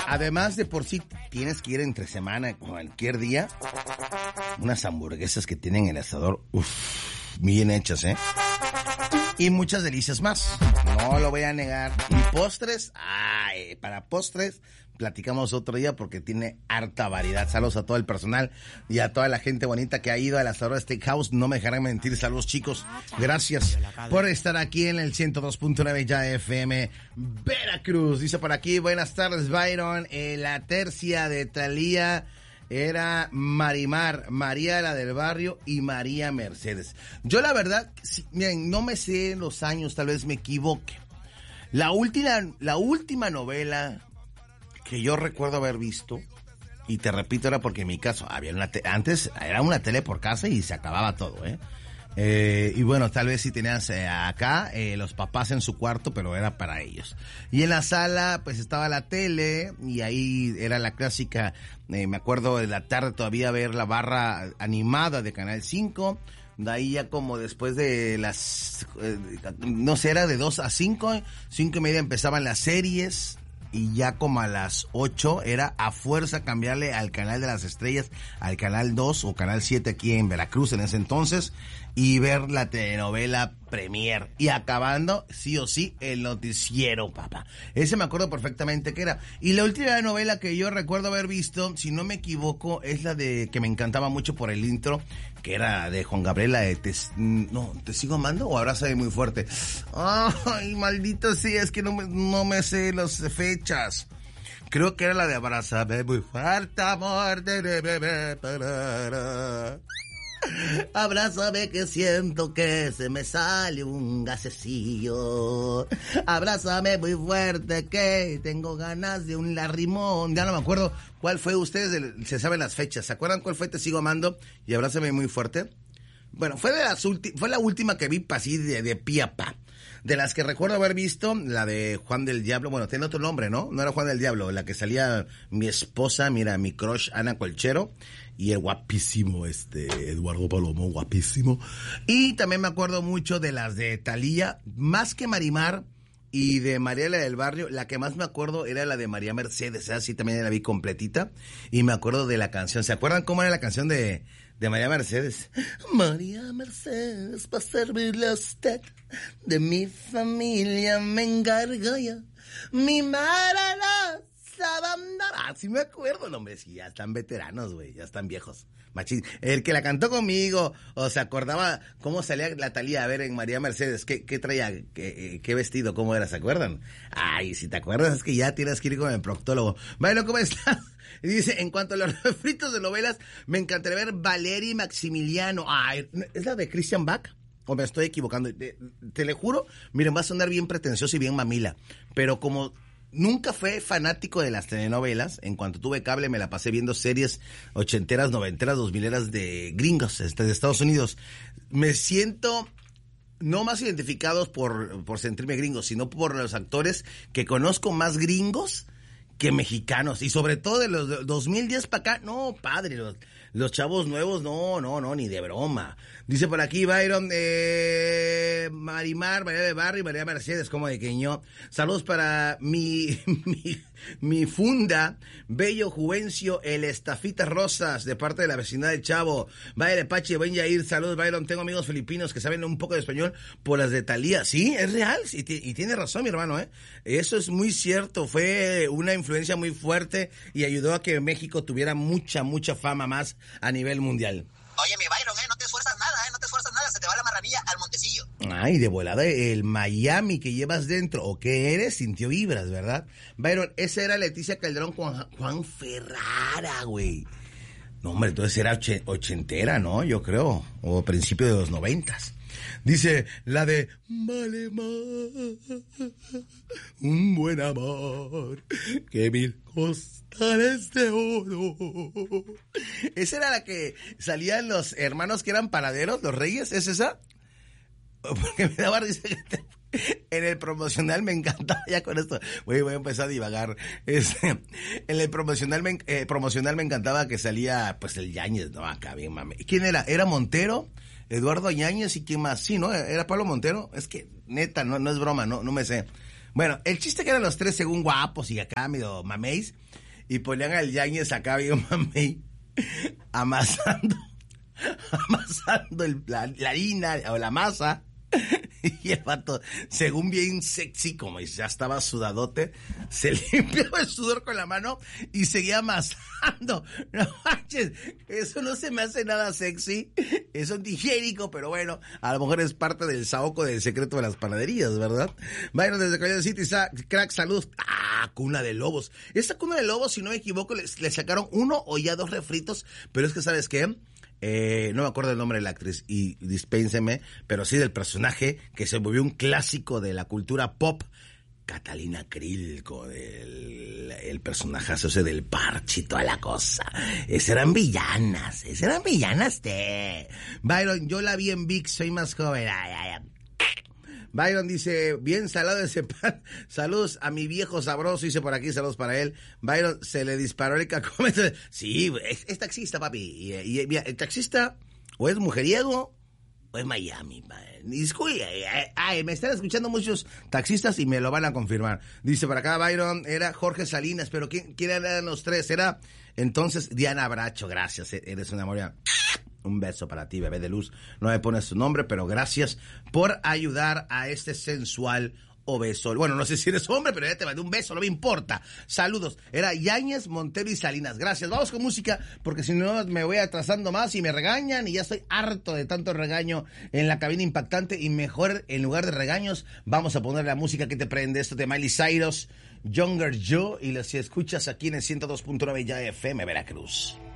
Además de por sí tienes que ir entre semana, cualquier día, unas hamburguesas que tienen el asador, bien hechas, y muchas delicias más, no lo voy a negar. Y postres, para postres platicamos otro día porque tiene harta variedad. Saludos a todo el personal y a toda la gente bonita que ha ido al Asador Steakhouse. No me dejarán mentir. Saludos, chicos. Gracias por estar aquí en el 102.9 ya FM Veracruz. Dice por aquí, buenas tardes, Byron. La tercia de Thalía era Marimar, María la del Barrio y María Mercedes. Yo la verdad, miren, no me sé los años, tal vez me equivoque. La última novela que yo recuerdo haber visto, y te repito, era porque en mi caso había antes era una tele por casa y se acababa todo, y bueno, tal vez si tenías acá los papás en su cuarto, pero era para ellos. Y en la sala pues estaba la tele y ahí era la clásica, me acuerdo de la tarde todavía ver la barra animada de Canal 5. De ahí ya como después de las, no sé, era de 2 a 5, 5:30 empezaban las series. Y ya como a las 8 era a fuerza cambiarle al Canal de las Estrellas, al Canal 2 o Canal 7 aquí en Veracruz en ese entonces, y ver la telenovela Premier. Y acabando, sí o sí, el noticiero, papá. Ese me acuerdo perfectamente que era. Y la última novela que yo recuerdo haber visto, si no me equivoco, es la de que me encantaba mucho por el intro, que era de Juan Gabriel, la de ¿Te sigo amando o Abrázame muy fuerte? Ay, maldito sí, es que no me sé las fechas. Creo que era la de Abrázame muy fuerte, amor de bebé. Abrázame que siento que se me sale un gasecillo. Abrázame muy fuerte que tengo ganas de un larrimón. Ya no me acuerdo cuál fue. Ustedes se saben las fechas. ¿Se acuerdan cuál fue Te sigo amando y Abrázame muy fuerte? Bueno, fue la última que vi así de pie a pa. De las que recuerdo haber visto, la de Juan del Diablo, bueno, tiene otro nombre, ¿no? No era Juan del Diablo, la que salía mi esposa, mira, mi crush, Ana Colchero, y el guapísimo, Eduardo Palomo, guapísimo. Y también me acuerdo mucho de las de Thalía, más que Marimar y de María la del Barrio, la que más me acuerdo era la de María Mercedes, así también la vi completita, y me acuerdo de la canción. ¿Se acuerdan cómo era la canción de María Mercedes? María Mercedes, para servirle a usted, de mi familia me encargo yo, mi madre no sabe andar. Sí me acuerdo, no, hombre, sí, ya están veteranos, güey, ya están viejos. Machín. El que la cantó conmigo, o se acordaba cómo salía la Thalía a ver en María Mercedes, qué traía, qué vestido, cómo era, ¿se acuerdan? Ay, si te acuerdas es que ya tienes que ir con el proctólogo. Bueno, ¿cómo estás? Y dice, en cuanto a los refritos de novelas, me encantaría ver Valeria y Maximiliano. Ay, ¿es la de Christian Bach? ¿O me estoy equivocando? Te le juro, miren, va a sonar bien pretencioso y bien mamila, pero como nunca fue fanático de las telenovelas, en cuanto tuve cable me la pasé viendo series ochenteras, noventeras, 2000eras de gringos, de Estados Unidos. Me siento no más identificados por sentirme gringos, sino por los actores que conozco más gringos que mexicanos, y sobre todo de los 2010 para acá, no, padre, los chavos nuevos, no, ni de broma. Dice por aquí Byron, Marimar, María de Barrio y María Mercedes, como de queño. Saludos para mi funda, Bello Juvencio, el Estafitas Rosas, de parte de la vecindad de Chavo. Vaya Pachi, ven Yair, saludos Byron, tengo amigos filipinos que saben un poco de español por las de Thalía. Sí, es real, y tiene razón mi hermano, eso es muy cierto, fue una influencia muy fuerte y ayudó a que México tuviera mucha fama más a nivel mundial. Oye, mi Byron, no te esfuerzas nada, se te va la marranilla al Montecillo. Ay, de volada, el Miami que llevas dentro, o que eres, sintió vibras, ¿verdad? Byron, esa era Leticia Calderón con Juan Ferrara, güey. No, hombre, entonces era ochentera, ¿no? Yo creo, o principio de los 90s. Dice, la de vale más un buen amor que 1000 costales de oro. Esa era la que salían los hermanos que eran panaderos, los Reyes, ¿es esa? Porque me daba risa que en el promocional me encantaba, ya con esto voy a empezar a divagar. En el promocional me encantaba que salía pues el Yáñez, no, acá bien mame. ¿Quién era? ¿Era Montero? Eduardo Yáñez y quién más, sí, ¿no? Era Pablo Montero, es que neta, no es broma, no me sé. Bueno, el chiste que eran los tres según guapos y acá medio mameis, y ponían al Yáñez acá bien mamey, amasando la harina o la masa. Y el vato, según bien sexy, como ya estaba sudadote, se limpiaba el sudor con la mano y seguía amasando. No manches, eso no se me hace nada sexy. Es antihigiénico, pero bueno, a lo mejor es parte del saoco del secreto de las panaderías, ¿verdad? Bueno, desde College City, crack, salud. Cuna de lobos. Esta cuna de lobos, si no me equivoco, le sacaron 1 o ya 2 refritos, pero es que, ¿sabes qué? No me acuerdo el nombre de la actriz y dispénseme, pero sí del personaje que se volvió un clásico de la cultura pop, Catalina Krill, con el personajazo ese del parche y toda la cosa. Esas eran villanas Byron, yo la vi en Vic, soy más joven. Byron dice, bien salado ese pan. Saludos a mi viejo sabroso, dice por aquí, saludos para él. Byron, se le disparó el cacómetro. Sí, es taxista, papi. Y mira, el taxista o es mujeriego o es Miami. Disculpe, me están escuchando muchos taxistas y me lo van a confirmar. Dice por acá, Byron, era Jorge Salinas, pero ¿quién eran los tres? Era entonces Diana Bracho, gracias, eres una amor. Un beso para ti, bebé de luz. No me pones tu nombre, pero gracias por ayudar a este sensual obeso. Bueno, no sé si eres hombre, pero ya te mandé un beso, no me importa. Saludos. Era Yáñez, Montero y Salinas. Gracias. Vamos con música, porque si no me voy atrasando más y me regañan y ya estoy harto de tanto regaño en la cabina impactante y mejor, en lugar de regaños, vamos a poner la música que te prende. Esto de Miley Cyrus, Younger Joe, y si escuchas aquí en el 102.9 ya FM Veracruz.